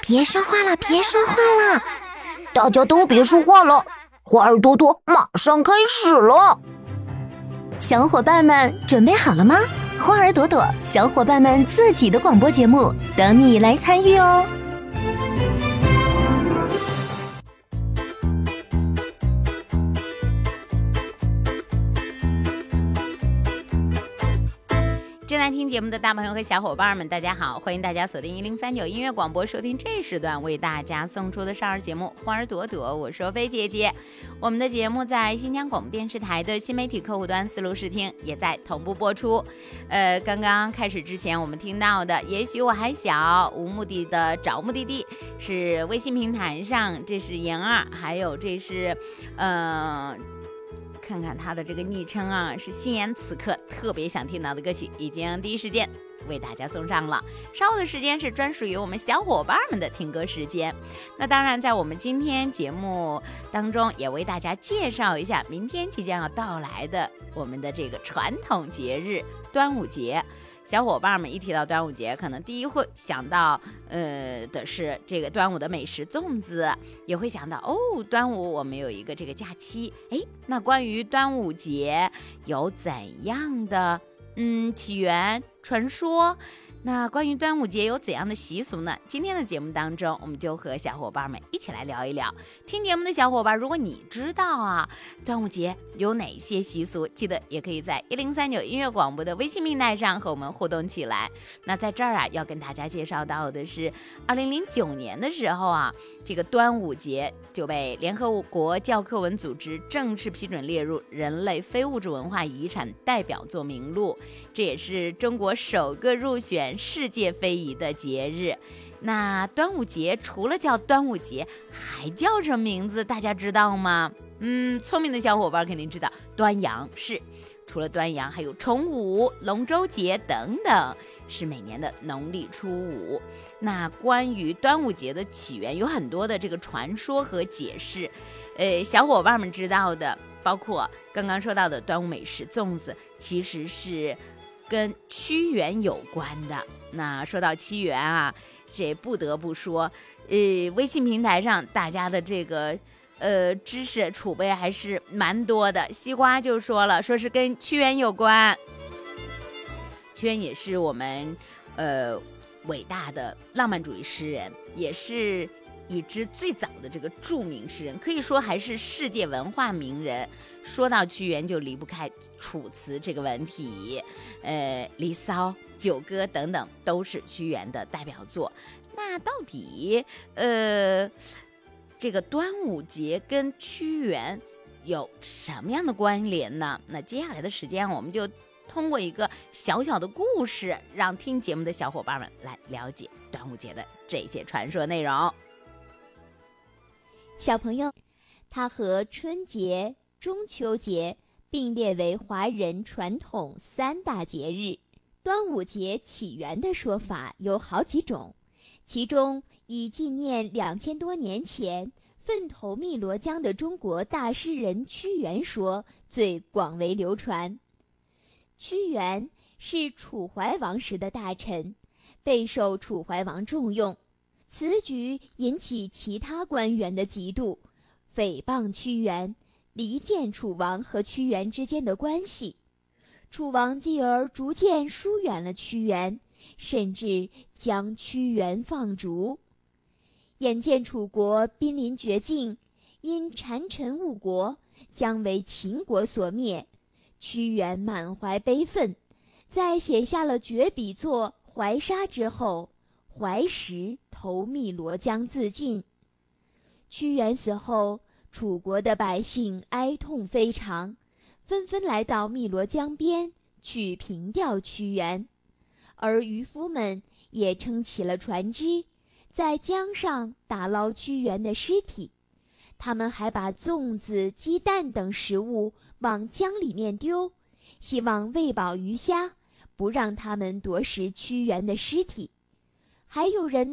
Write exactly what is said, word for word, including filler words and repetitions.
别说话了，别说话了，大家都别说话了，花儿朵朵马上开始了。 小伙伴们准备好了吗？花儿朵朵小伙伴们自己的广播节目等你来参与哦。 正在听节目的大朋友和小伙伴们，大家好，欢迎大家锁定一零三九音乐广播，收听这时段为大家送出的少儿节目《花儿朵朵》，我是菲姐姐。我们的节目在新疆广播电视台的新媒体客户端思路视听也在同步播出。呃，刚刚开始之前，我们听到的也许我还小，无目的的找目的地，是微信平台上，这是莹儿，还有这是呃。看看他的这个昵称啊，是心言此刻特别想听到的歌曲，已经第一时间为大家送上了。稍后的时间是专属于我们小伙伴们的听歌时间。那当然，在我们今天节目当中，也为大家介绍一下明天即将要到来的我们的这个传统节日端午节。小伙伴们一提到端午节，可能第一会想到呃的是这个端午的美食粽子，也会想到哦，端午我们有一个这个假期。哎，那关于端午节有怎样的嗯起源传说？那关于端午节有怎样的习俗呢？今天的节目当中，我们就和小伙伴们一起来聊一聊。听节目的小伙伴，如果你知道啊，端午节有哪些习俗，记得也可以在一零三九音乐广播的微信平台上和我们互动起来。那在这儿啊，要跟大家介绍到的是，二零零九年的时候啊，这个端午节就被联合国教科文组织正式批准列入人类非物质文化遗产代表作名录，这也是中国首个入选世界非遗的节日。那端午节除了叫端午节，还叫什么名字？大家知道吗？嗯，聪明的小伙伴肯定知道，端阳是。除了端阳，还有重五、龙舟节等等，是每年的农历初五。那关于端午节的起源，有很多的这个传说和解释。呃，小伙伴们知道的，包括刚刚说到的端午美食粽子，其实是跟屈原有关的。那说到屈原啊，这不得不说，呃，微信平台上大家的这个呃知识储备还是蛮多的。西瓜就说了，说是跟屈原有关。屈原也是我们呃伟大的浪漫主义诗人，也是已知最早的这个著名诗人，可以说还是世界文化名人。说到屈原，就离不开《楚辞》这个文体，呃，《离骚》《九歌》等等，都是屈原的代表作。那到底，呃，这个端午节跟屈原有什么样的关联呢？那接下来的时间，我们就通过一个小小的故事，让听节目的小伙伴们来了解端午节的这些传说内容。 小朋友，它和春节、中秋节并列为华人传统三大节日。端午节起源的说法有好几种，其中以纪念两千多年前奋投汨罗江的中国大诗人屈原说最广为流传。屈原是楚怀王时的大臣，备受楚怀王重用，此举引起其他官员的嫉妒，诽谤屈原，离间楚王和屈原之间的关系。楚王继而逐渐疏远了屈原，甚至将屈原放逐。眼见楚国濒临绝境，因谗臣误国，将为秦国所灭，屈原满怀悲愤，在写下了绝笔作《怀沙》之后，怀石投汨罗江自尽。屈原死后，楚国的百姓哀痛非常，纷纷来到汨罗江边去凭吊屈原，而渔夫们也撑起了船只，在江上打捞屈原的尸体。他们还把粽子、鸡蛋等食物往江里面丢，希望喂饱鱼虾，不让他们夺食屈原的尸体。还有人